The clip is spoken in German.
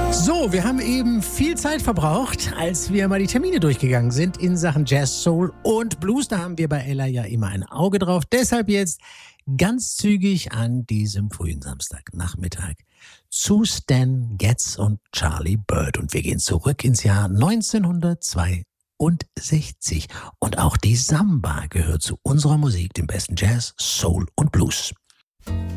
So, wir haben eben viel Zeit verbraucht, als wir mal die Termine durchgegangen sind in Sachen Jazz, Soul und Blues. Da haben wir bei Ella ja immer ein Auge drauf. Deshalb jetzt ganz zügig an diesem frühen Samstagnachmittag zu Stan Getz und Charlie Byrd. Und wir gehen zurück ins Jahr 1962. Und auch die Samba gehört zu unserer Musik, dem besten Jazz, Soul und Blues.